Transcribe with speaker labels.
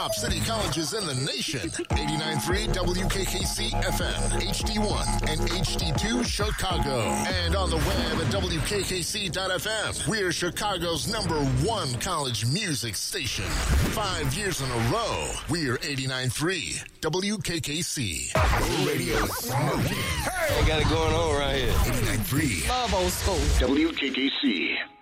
Speaker 1: top city colleges in the nation. 89.3 WKKC FM, HD1 and HD2 Chicago. And on the web at WKKC.FM. We're Chicago's #1 college music station. 5 years in a row. We're 89.3 WKKC. Radio smoking.
Speaker 2: Hey, got it going on right here.
Speaker 1: 89.3.
Speaker 3: Love old school.
Speaker 1: WKKC.